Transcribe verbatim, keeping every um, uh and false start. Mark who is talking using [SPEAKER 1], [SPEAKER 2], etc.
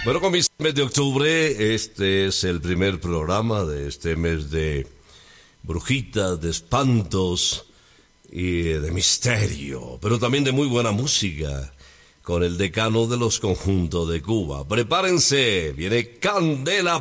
[SPEAKER 1] Bueno, comienza el mes de octubre. Este es el primer programa de este mes de brujitas, de espantos y de misterio, pero también de muy buena música, con el decano de los conjuntos de Cuba. Prepárense, viene Candela